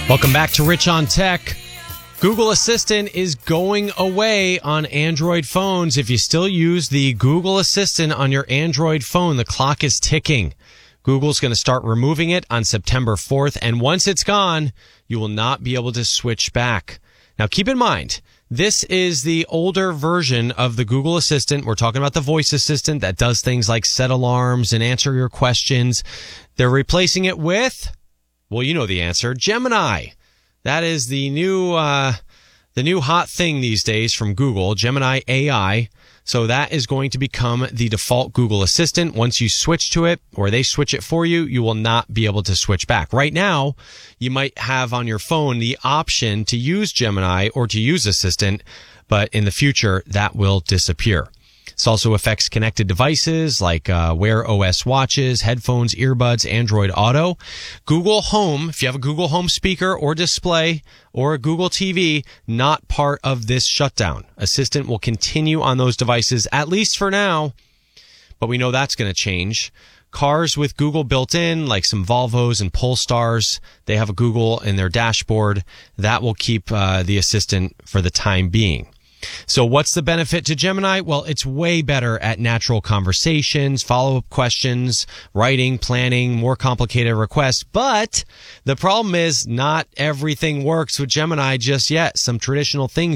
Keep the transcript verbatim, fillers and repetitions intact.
Welcome back to Rich on Tech. Google Assistant is going away on Android phones. If you still use the Google Assistant on your Android phone, the clock is ticking. Google's going to start removing it on September fourth, and once it's gone, you will not be able to switch back. Now, keep in mind, this is the older version of the Google Assistant. We're talking about the voice assistant that does things like set alarms and answer your questions. They're replacing it with, well, you know the answer, Gemini. That is the new, uh, the new hot thing these days from Google, Gemini A I. So that is going to become the default Google Assistant. Once you switch to it, or they switch it for you, you will not be able to switch back. Right now, you might have on your phone the option to use Gemini or to use Assistant, but in the future, that will disappear. This also affects connected devices like uh, Wear O S watches, headphones, earbuds, Android Auto. Google Home, if you have a Google Home speaker or display or a Google T V, not part of this shutdown. Assistant will continue on those devices, at least for now, but we know that's going to change. Cars with Google built in, like some Volvos and Polestars, they have a Google in their dashboard. That will keep uh, the Assistant for the time being. So what's the benefit to Gemini? Well, it's way better at natural conversations, follow-up questions, writing, planning, more complicated requests. But the problem is not everything works with Gemini just yet. Some traditional things